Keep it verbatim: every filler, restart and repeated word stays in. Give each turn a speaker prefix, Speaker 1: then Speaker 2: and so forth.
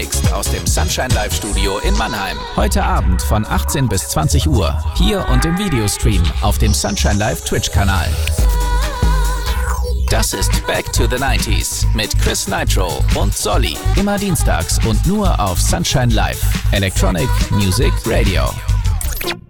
Speaker 1: Aus dem Sunshine Live Studio in Mannheim. Heute Abend von achtzehn bis zwanzig Uhr. Hier und im Videostream auf dem Sunshine Live Twitch-Kanal. Das ist Back to the nineties mit Chris Nitro und Solly. Immer dienstags und nur auf Sunshine Live. Electronic Music Radio.